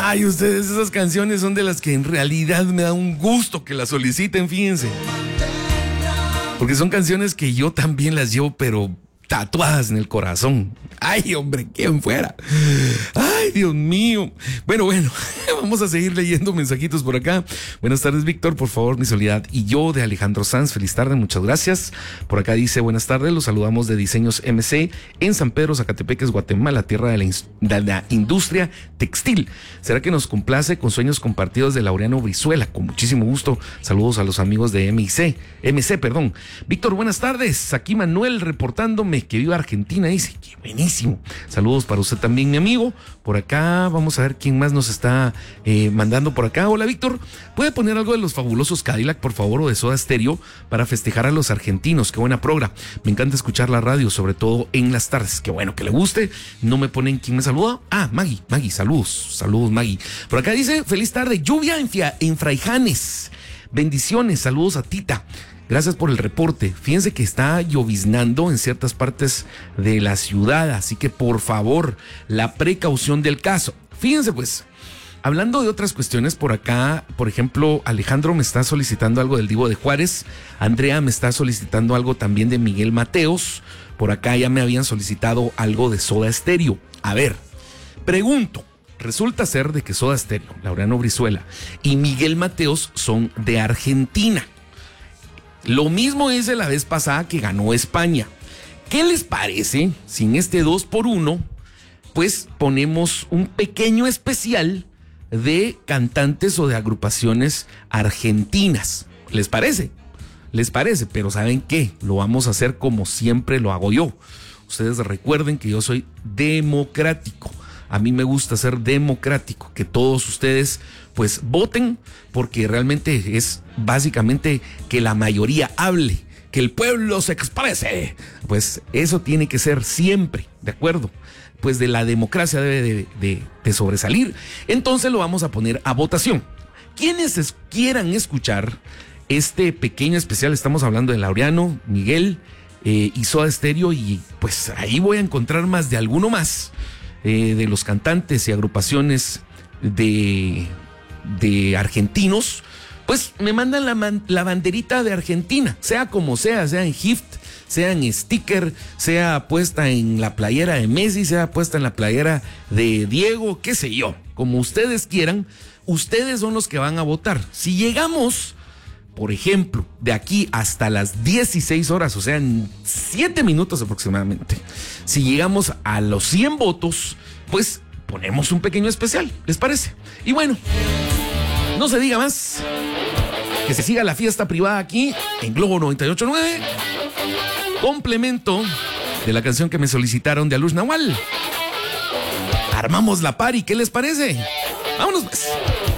Ay, ustedes, esas canciones son de las que en realidad me da un gusto que las soliciten, fíjense. Porque son canciones que yo también las llevo, pero tatuadas en el corazón. Ay, hombre, ¿quién fuera? Ay, Dios mío. Bueno, vamos a seguir leyendo mensajitos por acá. Buenas tardes, Víctor, por favor, mi Soledad y yo, de Alejandro Sanz. Feliz tarde, muchas gracias. Por acá dice, buenas tardes, los saludamos de Diseños MC en San Pedro, Zacatepeques, Guatemala, tierra de la industria textil. ¿Será que nos complace con Sueños Compartidos de Laureano Brizuela? Con muchísimo gusto. Saludos a los amigos de MC. Víctor, buenas tardes. Aquí Manuel reportándome que viva Argentina, dice. Qué buenísimo. Saludos para usted también, mi amigo. Por acá, vamos a ver quién más nos está mandando por acá. Hola, Víctor. ¿Puede poner algo de los fabulosos Cadillac, por favor, o de Soda Stereo para festejar a los argentinos? Qué buena progra. Me encanta escuchar la radio, sobre todo en las tardes. Qué bueno que le guste. No me ponen quién me saluda. Ah, Maggie, saludos, Maggie. Por acá dice, feliz tarde. Lluvia en Fraijanes. Bendiciones, saludos a Tita. Gracias por el reporte. Fíjense que está lloviznando en ciertas partes de la ciudad, así que por favor, la precaución del caso. Fíjense pues, hablando de otras cuestiones por acá, por ejemplo, Alejandro me está solicitando algo del Divo de Juárez, Andrea me está solicitando algo también de Miguel Mateos, por acá ya me habían solicitado algo de Soda Stereo. A ver, pregunto. Resulta ser de que Soda Stereo, Laureano Brizuela y Miguel Mateos son de Argentina. Lo mismo hice la vez pasada que ganó España. ¿Qué les parece si en este 2x1 pues ponemos un pequeño especial de cantantes o de agrupaciones argentinas? ¿Les parece? Pero ¿saben qué? Lo vamos a hacer como siempre lo hago yo. Ustedes recuerden que yo soy democrático. A mí me gusta ser democrático, que todos ustedes pues voten, porque realmente es básicamente que la mayoría hable, que el pueblo se exprese. Pues eso tiene que ser siempre, ¿de acuerdo? Pues de la democracia debe de sobresalir. Entonces lo vamos a poner a votación. Quienes quieran escuchar este pequeño especial, estamos hablando de Laureano, Miguel y Soda Stereo, y pues ahí voy a encontrar más de alguno más. De los cantantes y agrupaciones de argentinos, pues me mandan la banderita de Argentina, sea como sea en gift, sea en sticker, sea puesta en la playera de Messi, sea puesta en la playera de Diego, qué sé yo, como ustedes quieran. Ustedes son los que van a votar. Si llegamos, por ejemplo, de aquí hasta las 16 horas, o sea, en 7 minutos aproximadamente, si llegamos a los 100 votos, pues ponemos un pequeño especial, ¿les parece? Y bueno, no se diga más, que se siga la fiesta privada aquí en Globo 98.9, complemento de la canción que me solicitaron de Alush Nahual. Armamos la party, ¿qué les parece? Vámonos pues.